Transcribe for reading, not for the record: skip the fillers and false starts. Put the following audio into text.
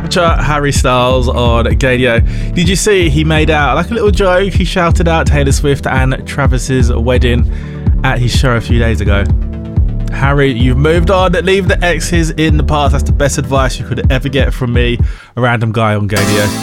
capture Harry Styles on Gadio. Did you see he made out like a little joke? He shouted out Taylor Swift and Travis's wedding at his show a few days ago. Harry, you've moved on. Leave the exes in the past. That's the best advice you could ever get from me, a random guy on Gadio.